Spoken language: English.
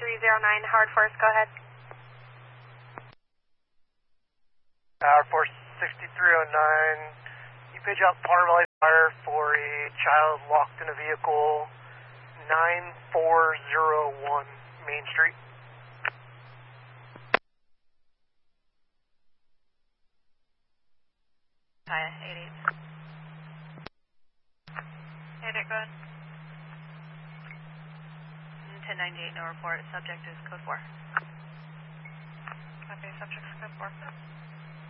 Howard Forest, go ahead. Howard Forest 6309. You page out Palmer Valley Fire for a child locked in a vehicle, 9401 Main Street. Hi, 88. 88, go ahead. 1098, no report. Subject is code 4. Okay, subject is code 4.